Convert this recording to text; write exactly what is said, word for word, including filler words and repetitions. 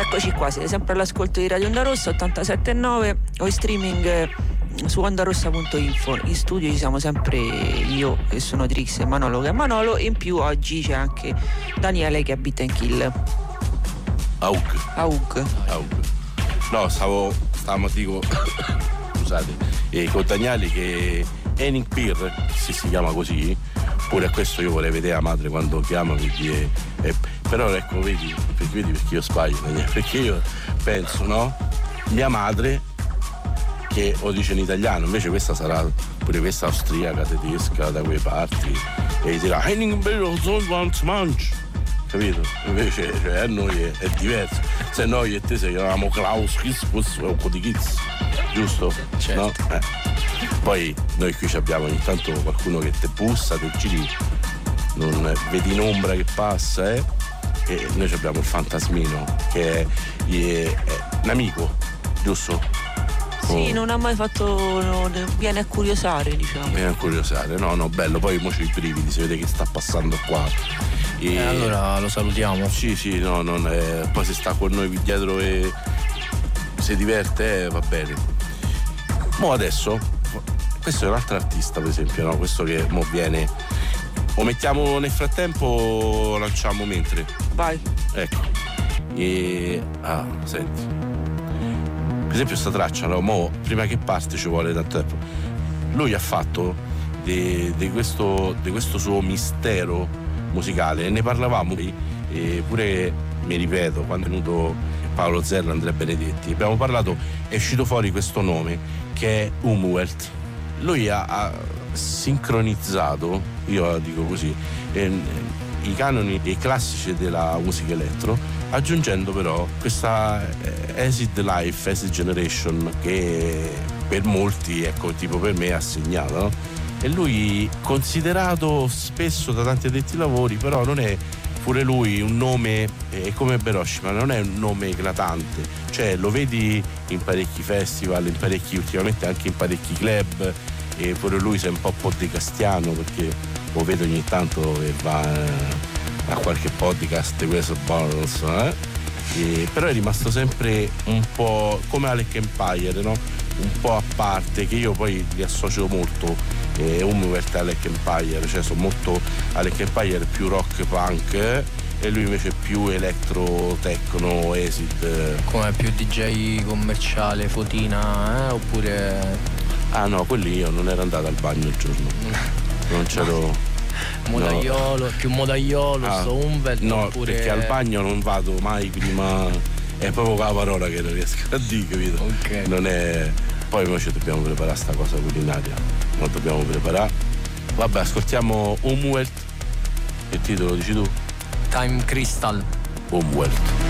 Eccoci qua, siete sempre all'ascolto di Radio Onda Rossa ottantasette e nove o in streaming eh, su ondarossa punto info. In studio ci siamo sempre io che sono Trix e Manolo che è Manolo, e in più oggi c'è anche Daniele che è Beat and Kill. Aug. Aug. Aug. No, stavo, stavamo, dico, scusate, eh, con Daniele che Henning Beer, se si chiama così, pure a questo io vorrei vedere la madre quando chiama, perché, eh, però ecco, vedi, perché, vedi perché io sbaglio, Daniele, perché io penso, no, mia madre, che lo dice in italiano, invece questa sarà pure questa austriaca, tedesca, da quelle parti, e dirà Henning Beer, capito? Invece cioè, a noi è, è diverso. Se noi e te se chiamiamo Klaus Kiskus o Kodikiz, giusto? Certo. No? Eh. Poi noi qui abbiamo ogni tanto qualcuno che te bussa, te giri, non vedi in ombra che passa, eh? E noi abbiamo il fantasmino che è, è, è un amico, giusto? Sì, oh. non ha mai fatto, no, viene a curiosare, diciamo. Viene a curiosare, no, no, bello, poi mo c'è i brividi, si vede che sta passando qua. E eh, allora lo salutiamo. Sì, sì, no, non è, poi se sta con noi dietro e si diverte, eh, va bene. Mo adesso, questo è un altro artista, per esempio, no? Questo che mo viene, lo mettiamo nel frattempo o lanciamo mentre? Vai. Ecco. E ah, senti. Per esempio sta traccia, no? Mo prima che parte ci vuole tanto tempo. Lui ha fatto di, di, questo, di questo suo mistero musicale, e ne parlavamo e pure, mi ripeto, quando è venuto Paolo Zerlo e Andrea Benedetti abbiamo parlato, è uscito fuori questo nome che è Umwelt. Lui ha, ha sincronizzato, io la dico così, eh, i canoni e i classici della musica elettro, aggiungendo però questa eh, Acid Life, Acid Generation, che per molti, ecco, tipo per me, è assegnata, no? E lui considerato spesso da tanti addetti ai lavori, però non è pure lui un nome eh, come Beroshi, ma non è un nome eclatante, cioè lo vedi in parecchi festival, in parecchi, ultimamente anche in parecchi club, e pure lui si è un po' podcastiano, perché lo vedo ogni tanto che va a qualche podcast di questo bonus, eh? E, però è rimasto sempre un po' come Alec Empire, no? Un po' a parte, che io poi li associo molto, eh, Umwelt e Alec Empire, cioè sono molto, Alec Empire più rock punk, eh? E lui invece più electro, techno, acid. Come più D J commerciale, fotina, eh? Oppure... Ah no, quelli io non ero andato al bagno il giorno, non c'ero... Modaiolo, no. Più modaiolo, ah, sto Umwelt. No, oppure... perché al bagno non vado mai prima, è proprio la parola che non riesco a dire, capito? Ok. Non è... Poi noi ci dobbiamo preparare sta cosa culinaria, non dobbiamo preparare. Vabbè, ascoltiamo Umwelt, che titolo dici tu? Time Crystal. Umwelt.